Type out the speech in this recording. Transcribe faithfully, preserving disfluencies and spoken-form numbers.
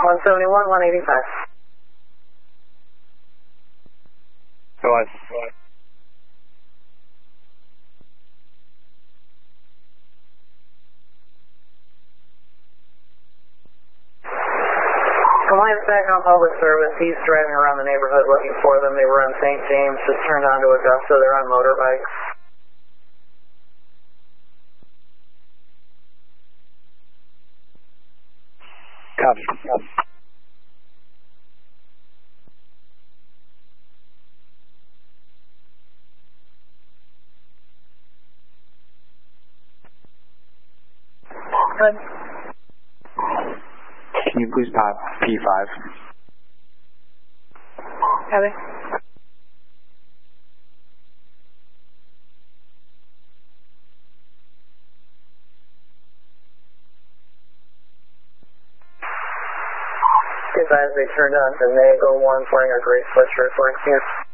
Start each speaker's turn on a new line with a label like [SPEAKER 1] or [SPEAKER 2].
[SPEAKER 1] one seventy-one, one eighty-five.
[SPEAKER 2] Go ahead.
[SPEAKER 1] Compliance back on public service. He's driving around the neighborhood looking for them. They were on Saint James, just turned onto Augusta. They're on motorbikes.
[SPEAKER 2] Copy. Copy.
[SPEAKER 1] Good.
[SPEAKER 2] Can you please pop P five?
[SPEAKER 1] Copy. As they turned on to Nago one, flying a great sweatshirt for here.